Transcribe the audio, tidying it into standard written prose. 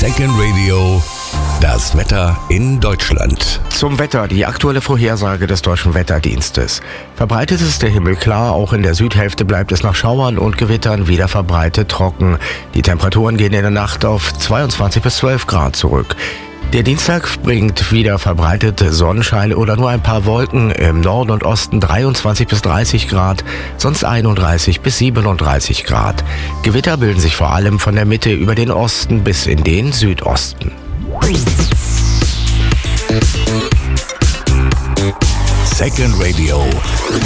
Second Radio, das Wetter in Deutschland. Zum Wetter, die aktuelle Vorhersage des Deutschen Wetterdienstes. Verbreitet ist der Himmel klar, auch in der Südhälfte bleibt es nach Schauern und Gewittern wieder verbreitet trocken. Die Temperaturen gehen in der Nacht auf 22 bis 12 Grad zurück. Der Dienstag bringt wieder verbreitet Sonnenschein oder nur ein paar Wolken, im Norden und Osten 23 bis 30 Grad, sonst 31 bis 37 Grad. Gewitter bilden sich vor allem von der Mitte über den Osten bis in den Südosten. Second Radio.